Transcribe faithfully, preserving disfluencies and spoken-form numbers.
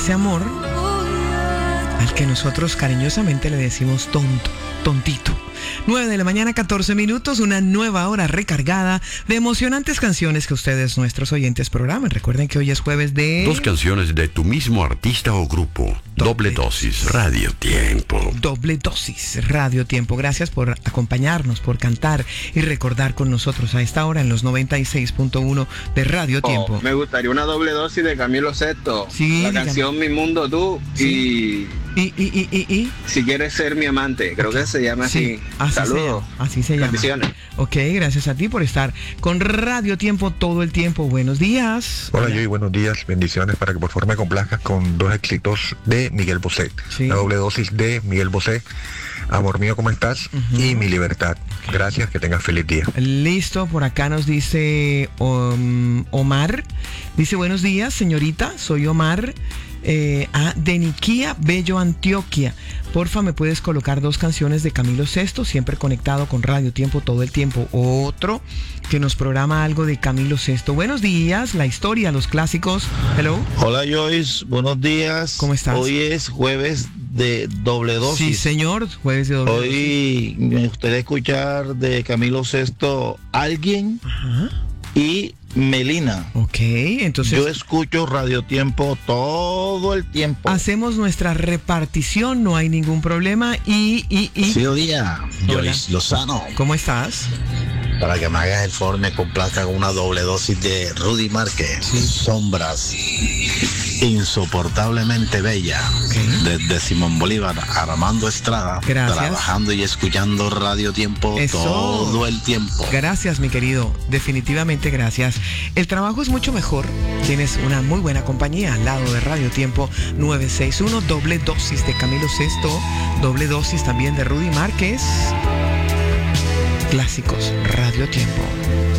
ese amor al que nosotros cariñosamente le decimos tonto, tontito. nueve de la mañana, catorce minutos, una nueva hora recargada de emocionantes canciones que ustedes, nuestros oyentes, programan. Recuerden que hoy es jueves de... Dos canciones de tu mismo artista o grupo. Doble, Doble dosis, Radio Tiempo. Doble dosis, Radio Tiempo. Gracias por acompañarnos, por cantar y recordar con nosotros a esta hora en los noventa y seis punto uno de Radio Tiempo. Oh, me gustaría una doble dosis de Camilo Sesto. Sí, la dígame. canción Mi Mundo Tú Sí. y... Y, y, y, y, y. Si quieres ser mi amante, creo que se llama Sí, así. así Saludos. se llama, así se llama. Bendiciones. Ok, gracias a ti por estar con Radio Tiempo todo el tiempo. Buenos días. Hola, Joey, buenos días, bendiciones para que por favor me complazcas con dos éxitos de Miguel Bosé. Sí. La doble dosis de Miguel Bosé, Amor mío, ¿cómo estás? Uh-huh. Y Mi libertad. Gracias, que tengas feliz día. Listo, por acá nos dice um, Omar. Dice, buenos días, señorita, soy Omar. Eh, a Deniquía, Bello, Antioquia. Porfa, ¿me puedes colocar dos canciones de Camilo Sesto? Siempre conectado con Radio Tiempo todo el tiempo. Otro que nos programa algo de Camilo Sesto. Buenos días, la historia, los clásicos. Hello. Hola, Joyce, buenos días. ¿Cómo estás? Hoy es jueves de doble dosis. Sí, señor, jueves de doble dosis. Hoy me gustaría escuchar de Camilo Sesto Alguien. Ajá. Y Melina. Ok, entonces yo escucho Radio Tiempo todo el tiempo. Hacemos nuestra repartición, no hay ningún problema. Y, y, y... Sí, día, Hola. Joyce Lozano. ¿Cómo estás? Para que me hagas el favor, me complazca con una doble dosis de Rudy Márquez. Sí. Sombras. Insoportablemente bella. Okay. Desde Simón Bolívar, Armando Estrada. Gracias. Trabajando y escuchando Radio Tiempo Eso. todo el tiempo. Gracias, mi querido. Definitivamente gracias. El trabajo es mucho mejor. Tienes una muy buena compañía al lado de Radio Tiempo nueve seis uno. Doble dosis de Camilo Sesto. Doble dosis también de Rudy Márquez. Clásicos, Radio Tiempo.